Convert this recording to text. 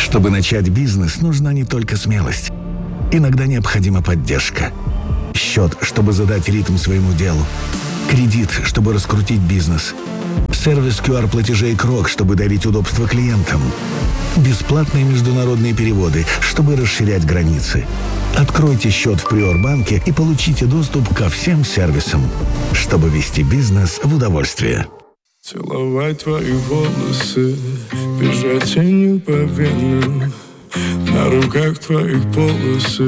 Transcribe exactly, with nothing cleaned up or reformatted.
Чтобы начать бизнес, нужна не только смелость. Иногда необходима поддержка. Счет, чтобы задать ритм своему делу. Кредит, чтобы раскрутить бизнес. Сервис ку ар-платежей Крок, чтобы дарить удобство клиентам. Бесплатные международные переводы, чтобы расширять границы. Откройте счет в Приорбанке и получите доступ ко всем сервисам, чтобы вести бизнес в удовольствие. Целовать твои волосы, бежать тенью по венам, на руках твоих полосы.